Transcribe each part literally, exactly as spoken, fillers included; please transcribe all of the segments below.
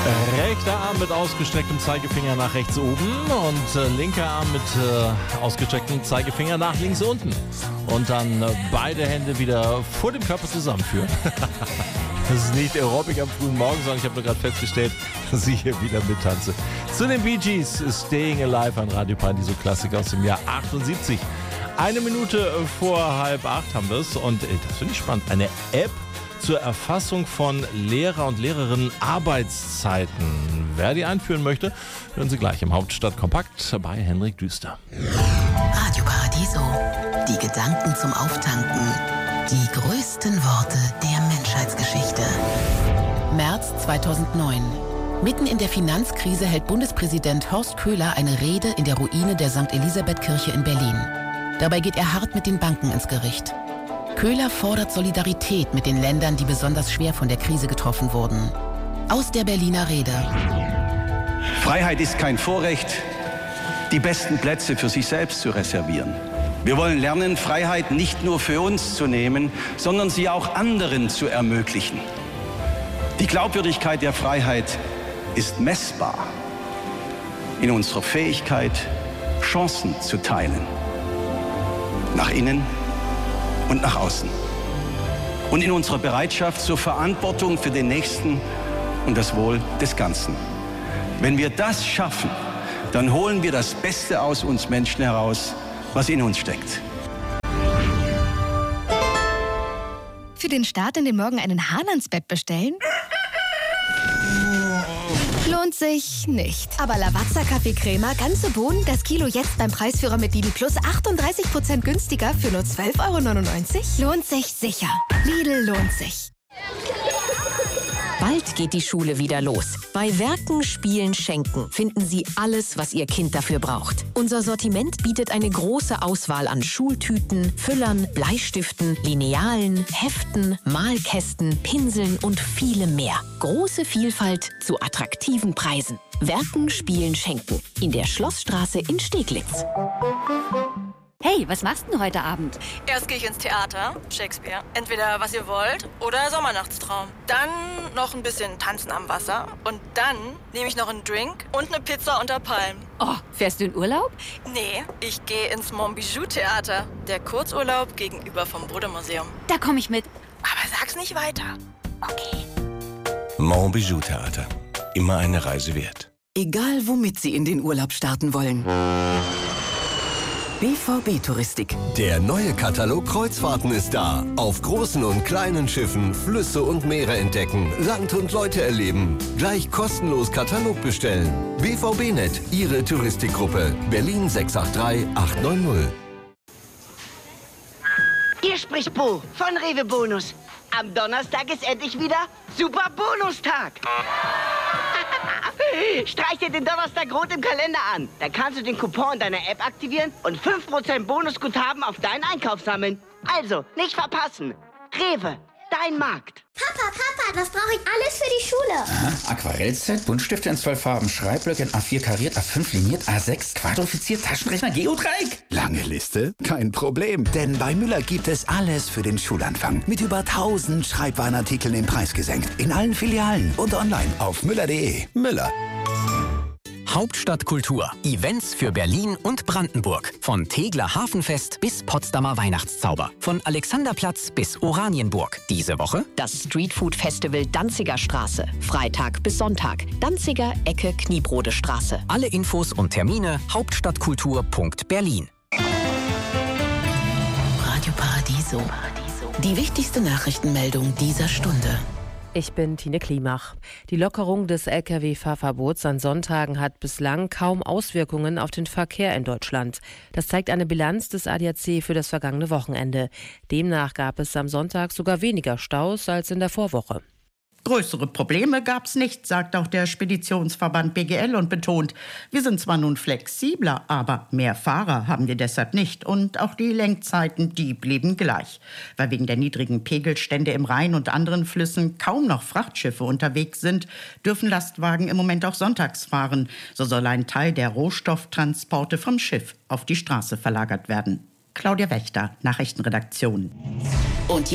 Rechter Arm mit ausgestrecktem Zeigefinger nach rechts oben und äh, linker Arm mit äh, ausgestrecktem Zeigefinger nach links unten. Und dann äh, beide Hände wieder vor dem Körper zusammenführen. Das ist nicht Aerobic am frühen Morgen, sondern ich habe nur gerade festgestellt, dass ich hier wieder mittanze. Zu den Bee Gees, Staying Alive, ein Radio Paradiso Klassiker aus dem Jahr achtundsiebzig. Eine Minute vor halb acht haben wir es und äh, das finde ich spannend. Eine App zur Erfassung von Lehrer- und Lehrerinnen Arbeitszeiten. Wer die einführen möchte, hören Sie gleich im Hauptstadtkompakt bei Henrik Düster. Radio Paradiso. Die Gedanken zum Auftanken. Die größten Worte der Menschheitsgeschichte. März zweitausendneun. Mitten in der Finanzkrise hält Bundespräsident Horst Köhler eine Rede in der Ruine der Sankt Elisabeth-Kirche in Berlin. Dabei geht er hart mit den Banken ins Gericht. Köhler fordert Solidarität mit den Ländern, die besonders schwer von der Krise getroffen wurden. Aus der Berliner Rede. Freiheit ist kein Vorrecht, die besten Plätze für sich selbst zu reservieren. Wir wollen lernen, Freiheit nicht nur für uns zu nehmen, sondern sie auch anderen zu ermöglichen. Die Glaubwürdigkeit der Freiheit ist messbar in unserer Fähigkeit, Chancen zu teilen. Nach innen und nach außen. Und in unserer Bereitschaft zur Verantwortung für den Nächsten und das Wohl des Ganzen. Wenn wir das schaffen, dann holen wir das Beste aus uns Menschen heraus, was in uns steckt. Für den Start in den Morgen einen Hahn ans Bett bestellen? Lohnt sich nicht. Aber Lavazza Kaffeecrema, ganze Bohnen, das Kilo jetzt beim Preisführer mit Lidl Plus achtunddreißig Prozent günstiger für nur zwölf Euro neunundneunzig? Lohnt sich sicher. Lidl lohnt sich. Bald geht die Schule wieder los. Bei Werken, Spielen, Schenken finden Sie alles, was Ihr Kind dafür braucht. Unser Sortiment bietet eine große Auswahl an Schultüten, Füllern, Bleistiften, Linealen, Heften, Malkästen, Pinseln und vielem mehr. Große Vielfalt zu attraktiven Preisen. Werken, Spielen, Schenken. In der Schlossstraße in Steglitz. Hey, was machst du heute Abend? Erst gehe ich ins Theater, Shakespeare. Entweder Was ihr wollt oder Sommernachtstraum. Dann noch ein bisschen Tanzen am Wasser. Und dann nehme ich noch einen Drink und eine Pizza unter Palmen. Oh, fährst du in Urlaub? Nee, ich gehe ins Montbijou-Theater. Der Kurzurlaub gegenüber vom Bode-Museum. Da komme ich mit. Aber sag's nicht weiter. Okay. Montbijou-Theater. Immer eine Reise wert. Egal, womit Sie in den Urlaub starten wollen. B V B-Touristik. Der neue Katalog Kreuzfahrten ist da. Auf großen und kleinen Schiffen Flüsse und Meere entdecken, Land und Leute erleben. Gleich kostenlos Katalog bestellen. B V B-Net, Ihre Touristikgruppe. Berlin sechs acht drei acht neun null. Hier spricht Bo von Rewe Bonus. Am Donnerstag ist endlich wieder Super Bonustag. Streich dir den Donnerstag rot im Kalender an. Dann kannst du den Coupon in deiner App aktivieren und fünf Prozent Bonusguthaben auf deinen Einkauf sammeln. Also, nicht verpassen. Rewe, dein Markt. Papa, Papa, das brauche ich alles für die Schule. Aha, Aquarellset, Buntstifte in zwölf Farben, Schreibblöcke in A vier kariert, A fünf liniert, A sechs quadrifiziert, Taschenrechner, Geodreieck. Lange Liste? Kein Problem, denn bei Müller gibt es alles für den Schulanfang. Mit über tausend Schreibwarenartikeln im Preis gesenkt. In allen Filialen und online auf müller punkt de. Müller. Hauptstadtkultur. Events für Berlin und Brandenburg. Von Tegeler Hafenfest bis Potsdamer Weihnachtszauber. Von Alexanderplatz bis Oranienburg. Diese Woche das Streetfood-Festival Danziger Straße. Freitag bis Sonntag. Danziger Ecke Kniebrode Straße. Alle Infos und Termine hauptstadtkultur punkt berlin. Radio Paradiso. Die wichtigste Nachrichtenmeldung dieser Stunde. Ich bin Tine Klimach. Die Lockerung des L K W-Fahrverbots an Sonntagen hat bislang kaum Auswirkungen auf den Verkehr in Deutschland. Das zeigt eine Bilanz des A D A C für das vergangene Wochenende. Demnach gab es am Sonntag sogar weniger Staus als in der Vorwoche. Größere Probleme gab's nicht, sagt auch der Speditionsverband B G L und betont, wir sind zwar nun flexibler, aber mehr Fahrer haben wir deshalb nicht. Und auch die Lenkzeiten, die blieben gleich. Weil wegen der niedrigen Pegelstände im Rhein und anderen Flüssen kaum noch Frachtschiffe unterwegs sind, dürfen Lastwagen im Moment auch sonntags fahren. So soll ein Teil der Rohstofftransporte vom Schiff auf die Straße verlagert werden. Claudia Wächter, Nachrichtenredaktion. Und jetzt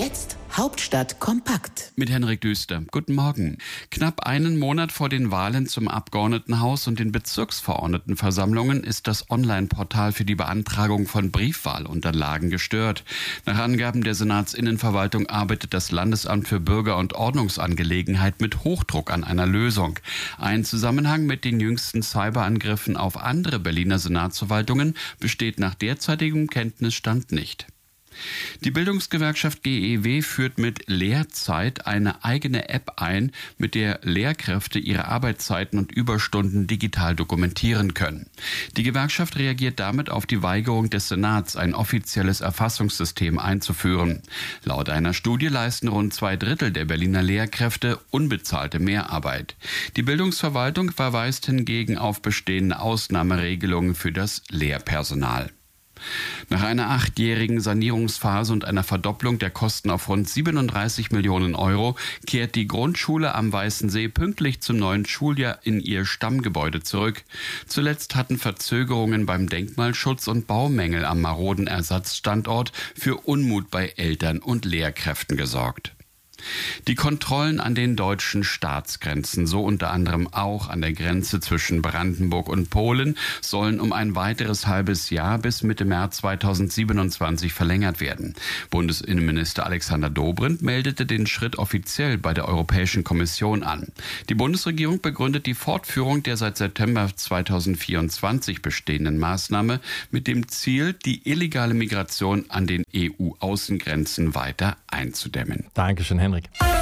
Hauptstadt kompakt. Mit Henrik Düster. Guten Morgen. Knapp einen Monat vor den Wahlen zum Abgeordnetenhaus und den Bezirksverordnetenversammlungen ist das Online-Portal für die Beantragung von Briefwahlunterlagen gestört. Nach Angaben der Senatsinnenverwaltung arbeitet das Landesamt für Bürger- und Ordnungsangelegenheit mit Hochdruck an einer Lösung. Ein Zusammenhang mit den jüngsten Cyberangriffen auf andere Berliner Senatsverwaltungen besteht nach derzeitigem Kenntnisstand nicht. Die Bildungsgewerkschaft G E W führt mit Lehrzeit eine eigene App ein, mit der Lehrkräfte ihre Arbeitszeiten und Überstunden digital dokumentieren können. Die Gewerkschaft reagiert damit auf die Weigerung des Senats, ein offizielles Erfassungssystem einzuführen. Laut einer Studie leisten rund zwei Drittel der Berliner Lehrkräfte unbezahlte Mehrarbeit. Die Bildungsverwaltung verweist hingegen auf bestehende Ausnahmeregelungen für das Lehrpersonal. Nach einer achtjährigen Sanierungsphase und einer Verdopplung der Kosten auf rund siebenunddreißig Millionen Euro kehrt die Grundschule am Weißensee pünktlich zum neuen Schuljahr in ihr Stammgebäude zurück. Zuletzt hatten Verzögerungen beim Denkmalschutz und Baumängel am maroden Ersatzstandort für Unmut bei Eltern und Lehrkräften gesorgt. Die Kontrollen an den deutschen Staatsgrenzen, so unter anderem auch an der Grenze zwischen Brandenburg und Polen, sollen um ein weiteres halbes Jahr bis Mitte März zweitausendsiebenundzwanzig verlängert werden. Bundesinnenminister Alexander Dobrindt meldete den Schritt offiziell bei der Europäischen Kommission an. Die Bundesregierung begründet die Fortführung der seit September zweitausendvierundzwanzig bestehenden Maßnahme mit dem Ziel, die illegale Migration an den E U-Außengrenzen weiter einzudämmen. Dankeschön, Henrik.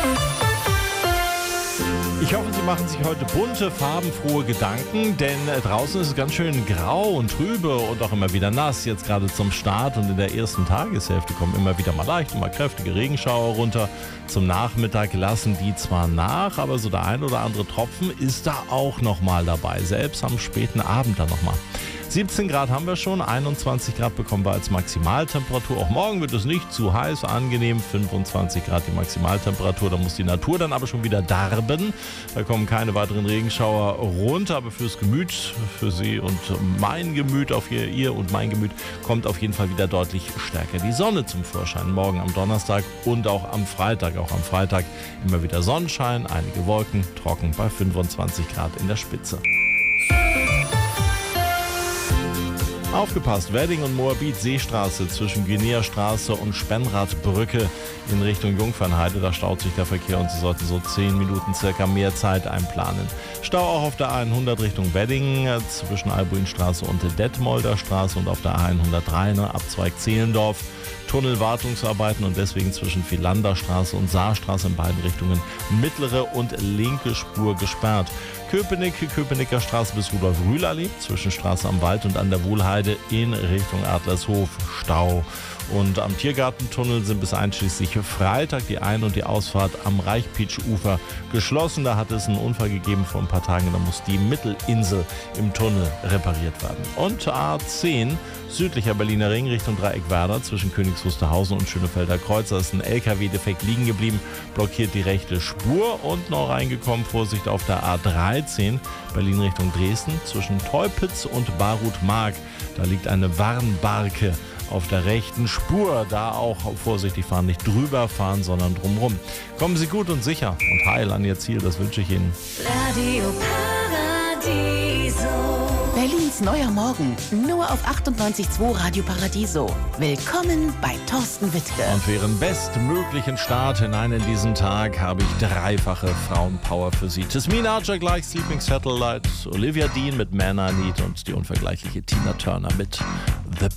Ich hoffe, Sie machen sich heute bunte, farbenfrohe Gedanken, denn draußen ist es ganz schön grau und trübe und auch immer wieder nass. Jetzt gerade zum Start und in der ersten Tageshälfte kommen immer wieder mal leicht und mal kräftige Regenschauer runter. Zum Nachmittag lassen die zwar nach, aber so der ein oder andere Tropfen ist da auch noch mal dabei, selbst am späten Abend dann noch mal. siebzehn Grad haben wir schon, einundzwanzig Grad bekommen wir als Maximaltemperatur. Auch morgen wird es nicht zu heiß, angenehm, fünfundzwanzig Grad die Maximaltemperatur. Da muss die Natur dann aber schon wieder darben. Da kommen keine weiteren Regenschauer runter, aber fürs Gemüt, für Sie und mein Gemüt, auf ihr, ihr und mein Gemüt, kommt auf jeden Fall wieder deutlich stärker die Sonne zum Vorschein. Morgen am Donnerstag und auch am Freitag. Auch am Freitag immer wieder Sonnenschein, einige Wolken, trocken bei fünfundzwanzig Grad in der Spitze. Aufgepasst, Wedding und Moabit Seestraße zwischen Guinea-Straße und Spenradbrücke in Richtung Jungfernheide. Da staut sich der Verkehr und Sie sollten so zehn Minuten circa mehr Zeit einplanen. Stau auch auf der A hundert Richtung Wedding zwischen Albuinstraße und Detmolder Straße und auf der A hundertdrei, ne, Abzweig Zehlendorf. Tunnelwartungsarbeiten und deswegen zwischen Philanderstraße und Saarstraße in beiden Richtungen mittlere und linke Spur gesperrt. Köpenick, Köpenicker Straße bis Rudolf-Rühl-Allee, zwischen Straße am Wald und an der Wohlheide in Richtung Adlershof, Stau. Und am Tiergartentunnel sind bis einschließlich Freitag die Ein- und die Ausfahrt am Reichpitsch-Ufer geschlossen. Da hat es einen Unfall gegeben vor ein paar Tagen. Da muss die Mittelinsel im Tunnel repariert werden. Und A zehn, südlicher Berliner Ring Richtung Dreieckwerder zwischen Königs Wusterhausen und Schönefelder Kreuz. Da ist ein L K W-Defekt liegen geblieben, blockiert die rechte Spur und noch reingekommen. Vorsicht auf der A dreizehn, Berlin Richtung Dresden zwischen Teupitz und Barut-Mark. Da liegt eine Warnbarke auf der rechten Spur. Da auch vorsichtig fahren, nicht drüber fahren, sondern drumrum. Kommen Sie gut und sicher und heil an Ihr Ziel, das wünsche ich Ihnen. Radio Paradiso. Berlins neuer Morgen, nur auf achtundneunzig Komma zwei Radio Paradiso. Willkommen bei Thorsten Wittke. Und für Ihren bestmöglichen Start hinein in diesen Tag habe ich dreifache Frauenpower für Sie. Tasmin Archer gleich Sleeping Satellite, Olivia Dean mit Man I Need und die unvergleichliche Tina Turner mit The